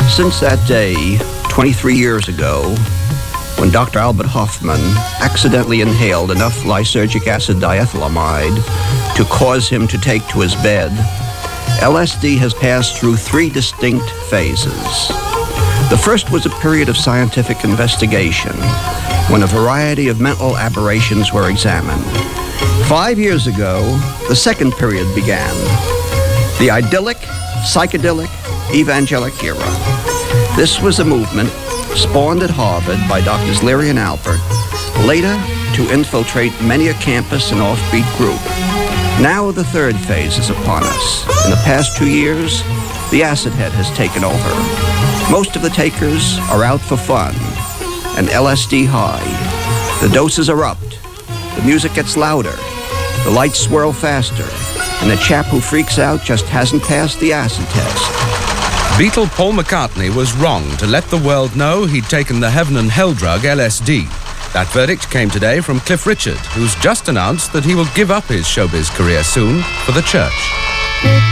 Since that day, 23 years ago, when Dr. Albert Hoffman accidentally inhaled enough lysergic acid diethylamide to cause him to take to his bed, LSD has passed through 3 distinct phases. The first was a period of scientific investigation, when a variety of mental aberrations were examined. 5 years ago, the second period began, the idyllic, psychedelic, evangelic era. This was a movement spawned at Harvard by Drs. Leary and Albert, later to infiltrate many a campus and offbeat group. Now the third phase is upon us. In the past 2 years, the acid head has taken over. Most of the takers are out for fun, and LSD high. The doses erupt, the music gets louder, the lights swirl faster, and the chap who freaks out just hasn't passed the acid test. Beatle Paul McCartney was wrong to let the world know he'd taken the heaven and hell drug LSD. That verdict came today from Cliff Richard, who's just announced that he will give up his showbiz career soon for the church.